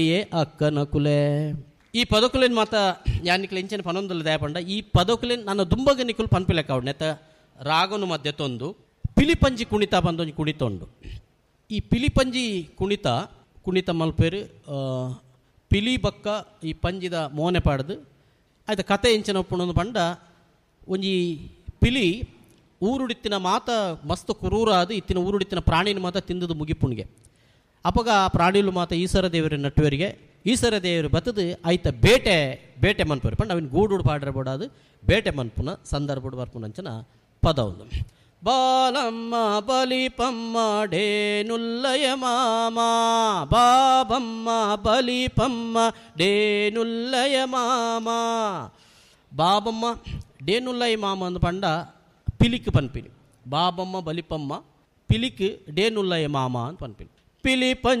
ఏ అక్కనకులే ఈ పదకులేని మాత యానికి లించిన పనొందులు దేపండ ఈ పదకులేని ನನ್ನ ದುಂಬಗನಿಕುಲು ಪನ್ಪಿಲೆಕ್ಕವಡು ನೆತ್ತ ರಾಗನು ಮಧ್ಯೆ ತೊಂದು ಪಿಲಿಪಂಜಿ ಕುಣಿತ ಬಂದೊಂದು ಕುಣಿತೊಂಡು ಈ ಪಿಲಿಪಂಜಿ ಕುಣಿತ ಮಲ್ಪೇರು ಪಿಲಿ ಬಕ್ಕ ಈ ಪಂಜಿದ ಮೋನೆ ಪಾಡ್ದು ಆಯ್ತು ಕತೆ ಇಂಚಿನ ಪುಣೊಂದು ಪಂಡ ಒಂಜಿ ಪಿಲಿ ಊರುಡಿತ್ತಿನ ಮಾತ ಮಸ್ತ್ ಕುರೂರಾದು ಇತ್ತಿನ ಊರುಡಿತ್ತಿನ ಪ್ರಾಣಿನ ಮಾತ ತಿಂದದು ಮುಗಿಪುಣಿಗೆ ಅಪಗ ಆ ಪ್ರಾಣಿಲು ಮಾತ ಈಶ್ವರ ದೇವರ ನಟ್ಟುವರಿಗೆ ಈಶ್ವರ ದೇವರು ಬತ್ತದು ಆಯ್ತ ಬೇಟೆ ಮನ್ಪುರಿ ಪಂಡ ಅವಿನ ಗೂಡು ಪಾಡಿರಬೋಡಾದು ಬೇಟೆ ಮನ್ಪುನ ಸಂದರ್ಭ ಬರ್ಪುನಂಚನ ಪದ ಒಂದು ಬಾಲಮ್ಮ ಬಲಿಪಮ್ಮ ಡೇನುಲ್ಲಯ ಮಾಮ ಬಾಬಮ್ಮ ಬಲಿಪಮ್ಮ ಡೇನುಲ್ಲಯ ಮಾಮ ಬಾಬಮ್ಮ ಡೇನುಲ್ಲಯ ಮಾಮ ಅಂದು ಪಂಡ ಪಿಲಿಕ್ ಪನ್ಪಿನಿ ಬಾಬಮ್ಮ ಬಲಿಪಮ್ಮ ಪಿಲಿಕ್ ಡೇನುಲ್ಲಯ ಮಾಮ ಅಂತ ಪನ್ಪಿನಿ ಪಿಲಿ